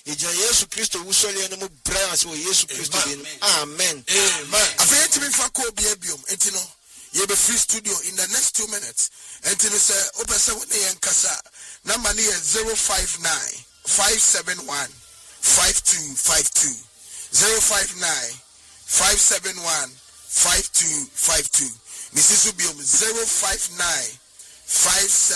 Eja Yesu Kristo wusole no mu bra ase wo Yesu Kristo din. Amen. Amen. Afeti mi fa ko biabiom entino ye be free studio in the next 2 minutes. Entino say opese won yen kasa number ni 059 571 5252 059 571 5252 Mrs. Ubium 059 57